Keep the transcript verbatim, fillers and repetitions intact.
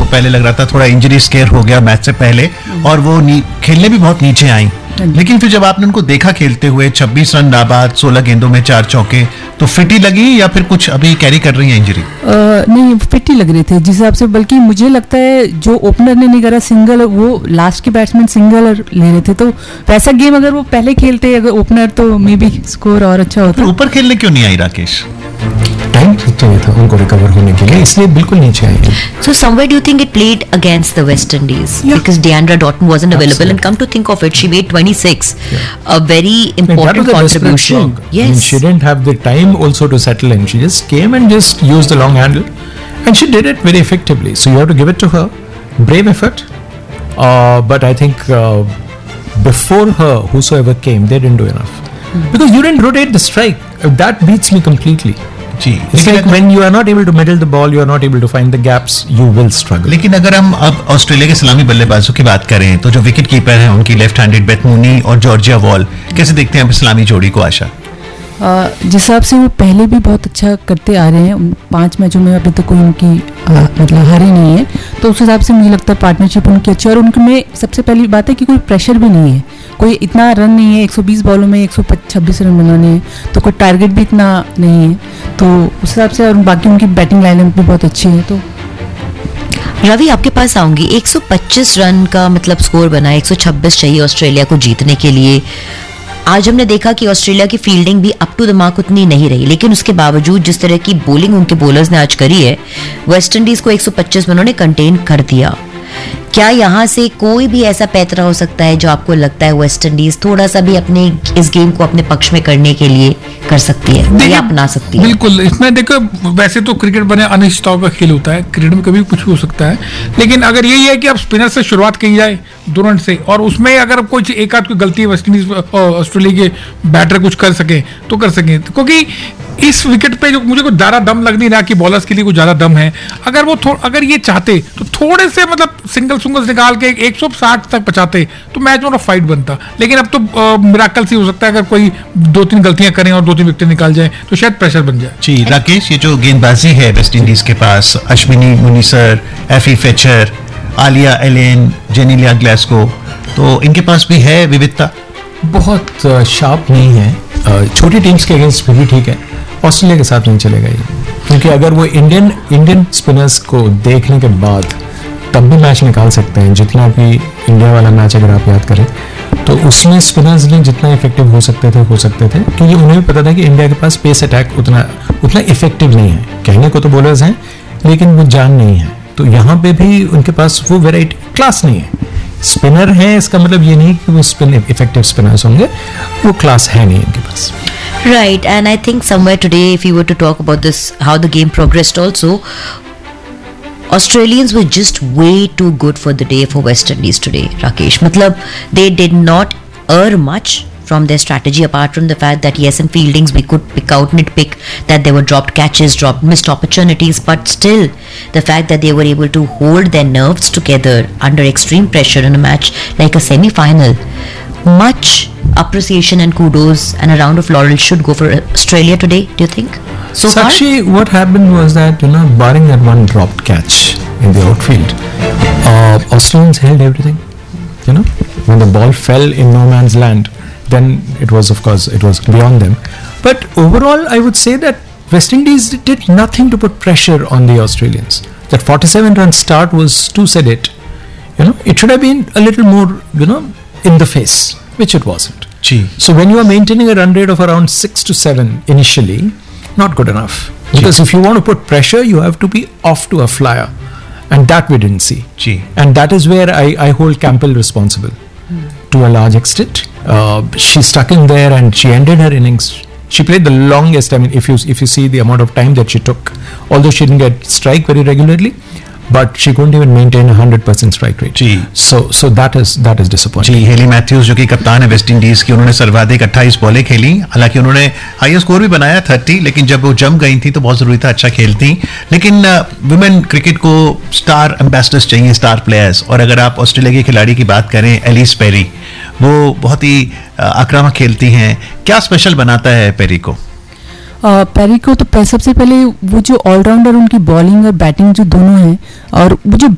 पहले लग रहा था थोड़ा इंजरी स्केयर हो गया मैच से पहले, और वो खेलने भी बहुत नीचे आई, लेकिन फिर जब आपने उनको देखा खेलते हुए छब्बीस रन नाबाद, सोलह गेंदों में चार चौके, तो फिट ही लगी या फिर कुछ अभी कैरी कर रही है इंजरी? नहीं, फिट ही लग रहे थे जिस हिसाब से, बल्कि मुझे लगता है जो ओपनर ने नहीं करा सिंगल, वो लास्ट के बैट्समैन सिंगल ले रहे थे, तो वैसा गेम अगर वो पहले खेलते अगर ओपनर तो मे बी स्कोर और अच्छा होता। ऊपर खेलने क्यों नहीं आई राकेश? टाइम चाहिए था उनको रिकवर होने के लिए, इसलिए बिल्कुल नीचे आई। So somewhere do you think it played against the West Indies? Yeah. Because Deandra Doughton wasn't available. Absolutely. And come to think of it, she made twenty-six. Yeah. A very important contribution. Yes. I mean, she didn't have the time also to settle in. She just came and just used the long handle. And she did it very effectively. So you have to give it to her. Brave effort. Uh, but I think uh, before her, whosoever came, they didn't do enough. Hmm. Because you didn't rotate the strike. That beats me completely. Ji, It's like when you are not able to middle the ball, you are not able to find the gaps, you will struggle. लेकिन अगर हम अब Australia के सलामी बल्लेबाजों की बात करें तो जो विकेट कीपर हैं उनकी लेफ्ट हैंडेड बेथ मूनी और जॉर्जिया वॉल, कैसे देखते हैं सलामी जोड़ी को आशा? जिस हिसाब से वो पहले भी बहुत अच्छा करते आ रहे हैं, पांच मैचों में अभी तक कोई उनकी आ, मतलब हारी नहीं है, तो उस हिसाब से मुझे लगता है पार्टनरशिप उनकी अच्छी है। और उनके में सबसे पहली बात है कि कोई प्रेशर भी नहीं है, कोई इतना रन नहीं है, एक सौ बीस बॉलों में एक सौ छब्बीस रन बनाने हैं, तो कोई टारगेट भी इतना नहीं है, तो उस हिसाब से। और बाकी उनकी बैटिंग लाइनअप भी बहुत अच्छी है। तो रवि, आपके पास आऊंगी। एक सौ पच्चीस रन का मतलब स्कोर बना, एक सौ छब्बीस चाहिए ऑस्ट्रेलिया को जीतने के लिए। आज हमने देखा कि ऑस्ट्रेलिया की फील्डिंग भी अप टू द मार्क उतनी नहीं रही, लेकिन उसके बावजूद जिस तरह की बॉलिंग उनके बॉलर्स ने आज करी है, वेस्ट इंडीज को एक सौ पच्चीस में उन्होंने कंटेन कर दिया। क्या यहाँ से कोई भी ऐसा पैतरा हो सकता है जो आपको लगता है वेस्ट इंडीज थोड़ा सा भी अपने इस गेम को अपने पक्ष में करने के लिए कर सकती है या अपना सकती है? बिल्कुल, इसमें देखो वैसे तो क्रिकेट बने अनिश्चितताओं का खेल होता है, क्रिकेट में कभी कुछ भी हो सकता है, लेकिन अगर यही है कि अब स्पिनर से शुरुआत की जाए दो रन से, और उसमें अगर कुछ एक आध कोई गलती वेस्ट इंडीज ऑस्ट्रेलिया के बैटर कुछ कर सके तो कर सके, क्योंकि इस विकेट पे जो मुझे कुछ ज्यादा दम लग नहीं रहा कि बॉलर्स के लिए कुछ ज्यादा दम है। अगर वो अगर ये चाहते तो थोड़े से मतलब सिंगल सिंगल्स निकाल के एक सौ साठ तक पहुंचाते तो मैच में फाइट बनता, लेकिन अब तो मिराकल सी हो सकता है, अगर कोई दो तीन गलतियां करें और दो तीन विकेट निकाल जाए तो शायद प्रेशर बन जाए। जी राकेश, ये जो गेंदबाजी है वेस्ट इंडीज के पास, Ashwini मुनीसर, एफी feature, Alia Allen, Genelia Glasgow, तो इनके पास भी है विविधता? बहुत शार्प नहीं है, छोटी टीम्स के अगेंस्ट भी ठीक है, ऑस्ट्रेलिया के साथ नहीं चलेगा ये, क्योंकि अगर वो इंडियन इंडियन स्पिनर्स को देखने के बाद तब भी मैच निकाल सकते हैं। जितना भी इंडिया वाला मैच अगर आप याद करें तो उसमें स्पिनर्स ने जितना इफेक्टिव हो सकते थे हो सकते थे क्योंकि उन्हें भी पता था कि इंडिया के पास पेस अटैक उतना उतना इफेक्टिव नहीं है। कहने को तो बॉलर्स हैं लेकिन वो जान नहीं है, तो यहाँ पे भी उनके पास वो वेराइटी क्लास नहीं है। स्पिनर है इसका मतलब ये नहीं कि वो स्पिन इफेक्टिव स्पिनर्स होंगे, वो क्लास है नहीं इनके पास। Right, and I think somewhere today, if you were to talk about this, how the game progressed also, Australians were just way too good for the day for West Indies today, Rakesh. Matlab, they did not err much from their strategy, apart from the fact that yes, in fieldings we could pick out, nitpick that there were dropped catches, dropped missed opportunities, but still the fact that they were able to hold their nerves together under extreme pressure in a match like a semi-final, much appreciation and kudos and a round of laurel should go for Australia today, do you think? So Sakshi, far? What happened was that, you know, barring that one dropped catch in the outfield, uh, Australians held everything. You know, when the ball fell in no man's land, then it was, of course, it was beyond them. But overall, I would say that West Indies did nothing to put pressure on the Australians. That forty-seven run start was to set it. You know, it should have been a little more, you know, in the face, which it wasn't. Gee. So when you are maintaining a run rate of around six to seven initially, not good enough. Because Gee. if you want to put pressure, you have to be off to a flyer. And that we didn't see. Gee. And that is where I, I hold Campbell responsible hmm. to a large extent. Uh, she stuck in there and she ended her innings. She played the longest. I mean, if you if you see the amount of time that she took, although she didn't get strike very regularly, but she couldn't even maintain a hundred percent strike rate. Ji. So so that is that is disappointing. Ji, Hayley Matthews जो कि कप्तान है West Indies की, उन्होंने सर्वाधिक अट्ठाईस बॉलें खेली, हालांकि उन्होंने हाईएस्ट स्कोर भी बनाया तीस, लेकिन जब वो जम गई थी तो बहुत जरूरी था अच्छा खेलती। लेकिन वुमेन क्रिकेट को स्टार एम्बेसडर्स चाहिए, स्टार प्लेयर्स, और अगर आप ऑस्ट्रेलिया की खिलाड़ी की बात करें, एलिस पेरी, वो बहुत ही आक्रामक खेलती हैं। क्या स्पेशल बनाता है पेरी को? पेरी को तो सबसे पहले वो जो ऑलराउंडर उनकी बॉलिंग और बैटिंग जो दोनों हैं, और वो जो